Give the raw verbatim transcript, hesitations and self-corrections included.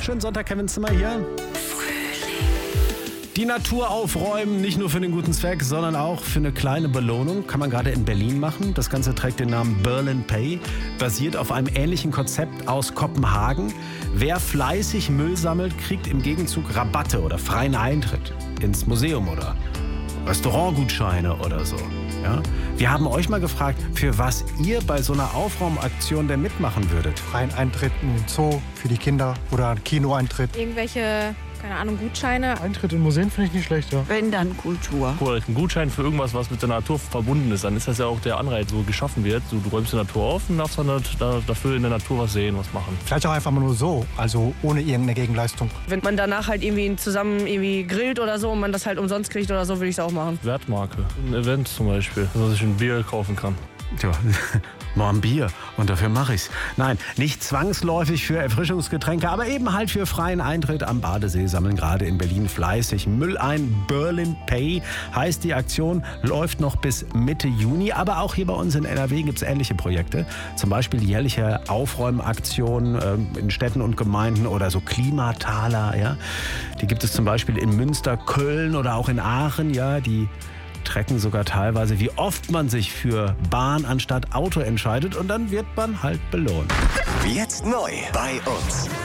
Schönen Sonntag, Kevin Zimmer hier. Die Natur aufräumen, nicht nur für den guten Zweck, sondern auch für eine kleine Belohnung. Kann man gerade in Berlin machen. Das Ganze trägt den Namen Berlin Pay, basiert auf einem ähnlichen Konzept aus Kopenhagen. Wer fleißig Müll sammelt, kriegt im Gegenzug Rabatte oder freien Eintritt ins Museum oder Restaurantgutscheine oder so. Ja? Wir haben euch mal gefragt, für was ihr bei so einer Aufraumaktion denn mitmachen würdet. Freien Eintritt in den Zoo für die Kinder oder einen Kinoeintritt. Irgendwelche, keine Ahnung, Gutscheine. Eintritt in Museen finde ich nicht schlecht, ja. Wenn, dann Kultur. Oder ein Gutschein für irgendwas, was mit der Natur verbunden ist. Dann ist das ja auch der Anreiz, so geschaffen wird. Du, du räumst die Natur auf und darfst dann da, dafür in der Natur was sehen, was machen. Vielleicht auch einfach mal nur so, also ohne irgendeine Gegenleistung. Wenn man danach halt irgendwie zusammen irgendwie grillt oder so und man das halt umsonst kriegt oder so, würde ich es auch machen. Wertmarke. Ein Event zum Beispiel, dass ich ein Bier kaufen kann. Tja, mal ein Bier und dafür mache ich's. Nein, nicht zwangsläufig für Erfrischungsgetränke, aber eben halt für freien Eintritt am Badesee sammeln gerade in Berlin fleißig Müll ein. Berlin Pay heißt die Aktion, läuft noch bis Mitte Juni, aber auch hier bei uns in N R W gibt's ähnliche Projekte. Zum Beispiel die jährliche Aufräumaktion äh, in Städten und Gemeinden oder so Klimataler. Ja? Die gibt es zum Beispiel in Münster, Köln oder auch in Aachen. Ja, die tracken sogar teilweise, wie oft man sich für Bahn anstatt Auto entscheidet und dann wird man halt belohnt. Jetzt neu bei uns.